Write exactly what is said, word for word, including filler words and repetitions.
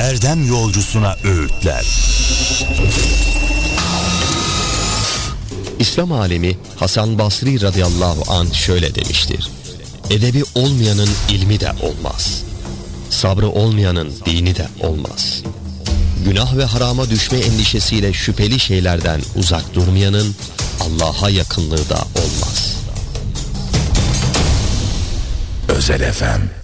erdem yolcusuna öğütler. İslam alemi Hasan Basri radıyallahu anh şöyle demiştir: edebi olmayanın ilmi de olmaz, sabrı olmayanın dini de olmaz. Günah ve harama düşme endişesiyle şüpheli şeylerden uzak durmayanın Allah'a yakınlığı da olmaz. Özel F M